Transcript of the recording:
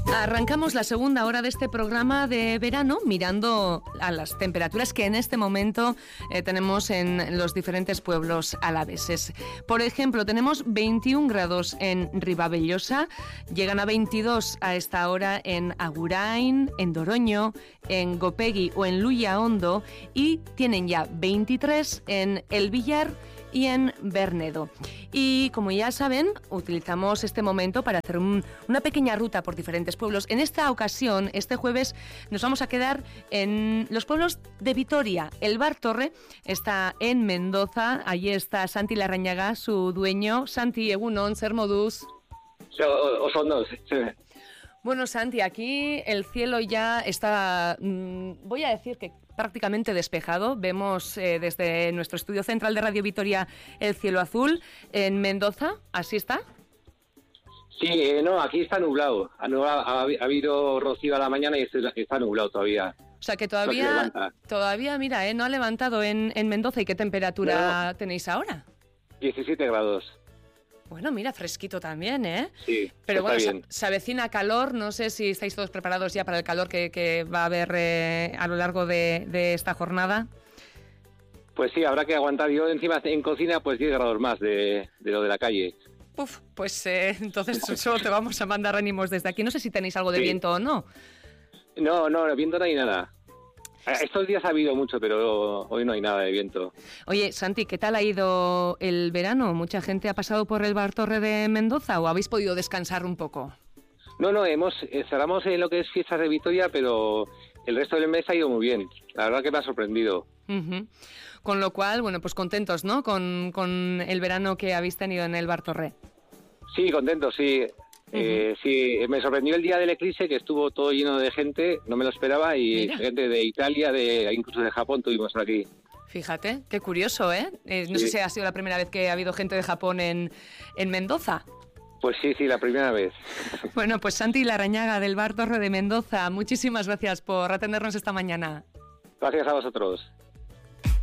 Arrancamos la segunda hora de este programa de verano mirando a las temperaturas que en este momento tenemos en los diferentes pueblos alaveses. Por ejemplo, tenemos 21 grados en Ribavellosa, llegan a 22 a esta hora en Agurain, en Doroño, en Gopegui o en Lullaondo y tienen ya 23 en El Villar y en Bernedo. Y como ya saben, utilizamos este momento para hacer una pequeña ruta por diferentes pueblos. En esta ocasión, este jueves, nos vamos a quedar en los pueblos de Vitoria. El Bar Torre está en Mendoza. Allí está Santi Larrañaga, su dueño. Santi, egunon, zer moduz. Bueno, Santi, aquí el cielo ya está, voy a decir que prácticamente despejado. Vemos desde nuestro estudio central de Radio Vitoria el cielo azul. En Mendoza, ¿así está? Sí, no, aquí está nublado. Ha habido rocío a la mañana y está nublado todavía. O sea que todavía mira, no ha levantado en Mendoza. ¿Y qué temperatura tenéis ahora? 17 grados. Bueno, mira, fresquito también, ¿eh? Sí, pero bueno, bien. Se avecina calor. No sé si estáis todos preparados ya para el calor que va a haber a lo largo de esta jornada. Pues sí, habrá que aguantar. Yo encima en cocina pues 10 grados más de lo de la calle. Uf, pues entonces solo te vamos a mandar ánimos desde aquí. No sé si tenéis algo de viento o no. No, viento no hay nada. Estos días ha habido mucho, pero hoy no hay nada de viento. Oye, Santi, ¿qué tal ha ido el verano? ¿Mucha gente ha pasado por el Bar Torre de Mendoza o habéis podido descansar un poco? No, cerramos en lo que es fiestas de Vitoria, pero el resto del mes ha ido muy bien. La verdad que me ha sorprendido. Uh-huh. Con lo cual, bueno, pues contentos, ¿no? Con el verano que habéis tenido en el Bar Torre. Sí, contentos, sí. Sí, me sorprendió el día del eclipse, que estuvo todo lleno de gente, no me lo esperaba, y mira, gente de Italia, incluso de Japón tuvimos aquí. Fíjate, qué curioso, ¿eh? No sé si ha sido la primera vez que ha habido gente de Japón en Mendoza. Pues sí, la primera vez. Bueno, pues Santi Larrañaga del Bar Torre de Mendoza, muchísimas gracias por atendernos esta mañana. Gracias a vosotros.